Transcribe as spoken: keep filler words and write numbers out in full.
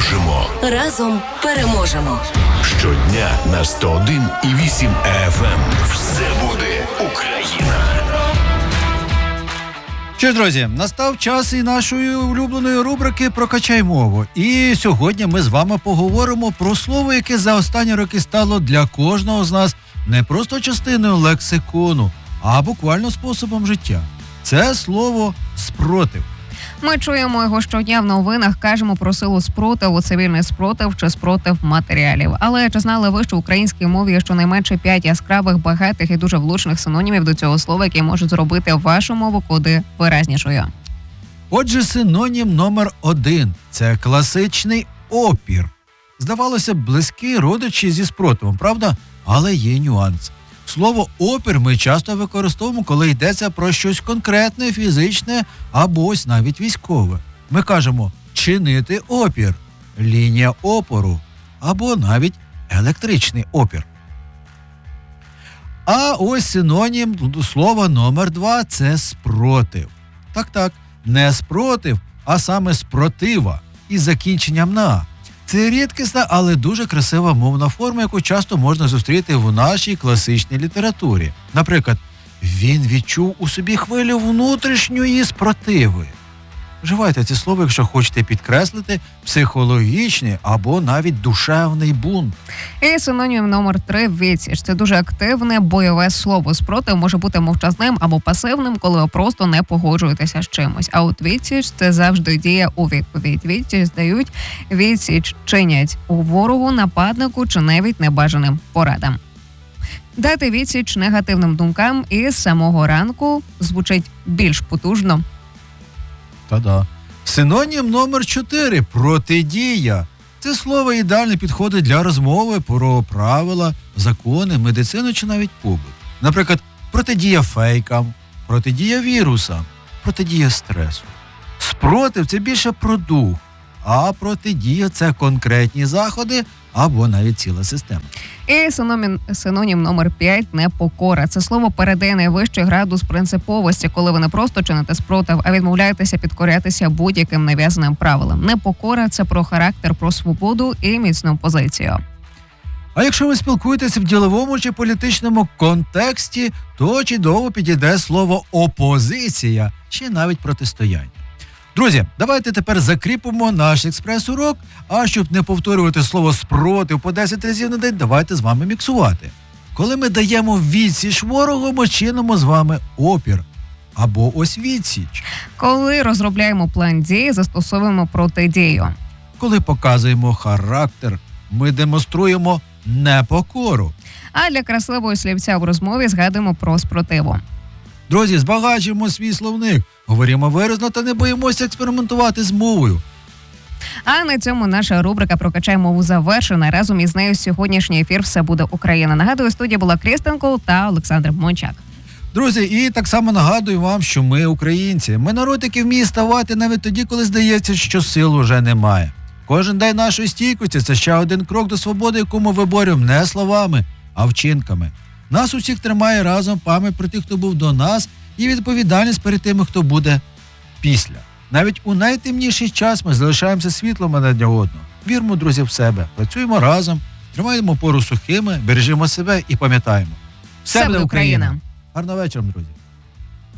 можемо. Разом переможемо. Щодня на сто один і вісім еф ем. Все буде Україна. Що ж, друзі, настав час і нашої улюбленої рубрики «Прокачай мову». І сьогодні ми з вами поговоримо про слово, яке за останні роки стало для кожного з нас не просто частиною лексикону, а буквально способом життя. Це слово «спротив». Ми чуємо його щодня в новинах, кажемо про силу спротиву, цивільний спротив чи спротив матеріалів. Але чи знали ви, що в українській мові є щонайменше п'ять яскравих, багатих і дуже влучних синонімів до цього слова, які можуть зробити вашу мову куди виразнішою? Отже, синонім номер один – це класичний опір. Здавалося б, близькі родичі зі спротивом, правда? Але є нюанс. Слово «опір» ми часто використовуємо, коли йдеться про щось конкретне, фізичне або ось навіть військове. Ми кажемо «чинити опір», «лінія опору» або навіть «електричний опір». А ось синонім слова номер два – це «спротив». Так-так, не «спротив», а саме «спротива» із закінченням на «а». Це рідкісна, але дуже красива мовна форма, яку часто можна зустріти в нашій класичній літературі. Наприклад, він відчув у собі хвилю внутрішньої спротиви. Вживайте ці слова, якщо хочете підкреслити психологічний або навіть душевний бунт. І синонім номер три – відсіч. Це дуже активне, бойове слово. Спротив може бути мовчазним або пасивним, коли ви просто не погоджуєтеся з чимось. А от відсіч – це завжди дія у відповідь. Відсіч здають, відсіч чинять у ворогу, нападнику чи навіть небажаним порадам. Дати відсіч негативним думкам із самого ранку звучить більш потужно. Та-да. Синонім номер чотири – протидія. Це слово ідеально підходить для розмови про правила, закони, медицину чи навіть побут. Наприклад, протидія фейкам, протидія вірусам, протидія стресу. Спротив – це більше про дух, а протидія – це конкретні заходи або навіть ціла система. І синонім, синонім номер п'ять – непокора. Це слово передає найвищий градус принциповості, коли ви не просто чините спротив, а відмовляєтеся підкорятися будь-яким нав'язаним правилам. Непокора – це про характер, про свободу і міцну позицію. А якщо ви спілкуєтеся в діловому чи політичному контексті, то чудово підійде слово «опозиція» чи навіть «протистояння». Друзі, давайте тепер закріпимо наш експрес-урок, а щоб не повторювати слово «спротив» по десять разів на день, давайте з вами міксувати. Коли ми даємо відсіч ворогу, ми чинимо з вами опір. Або ось відсіч. Коли розробляємо план дій, застосовуємо протидію. Коли показуємо характер, ми демонструємо непокору. А для красивого слівця в розмові згадуємо про спротиву. Друзі, збагачуємо свій словник, говоримо виразно та не боїмося експериментувати з мовою. А на цьому наша рубрика «Прокачай мову» завершена. Разом із нею сьогоднішній ефір «Все буде Україна». Нагадую, студія була Крістенко та Олександр Мончак. Друзі, і так само нагадую вам, що ми українці. Ми народ, який вміє ставати навіть тоді, коли здається, що сил уже немає. Кожен день нашої стійкості – це ще один крок до свободи, яку ми виборюємо не словами, а вчинками. Нас усіх тримає разом пам'ять про тих, хто був до нас, і відповідальність перед тими, хто буде після. Навіть у найтемніший час ми залишаємося світлом одне для одного. Вірмо, друзі, в себе, працюємо разом, тримаємо пору сухими, бережемо себе і пам'ятаємо. Все буде Україна! Гарного вечора, друзі!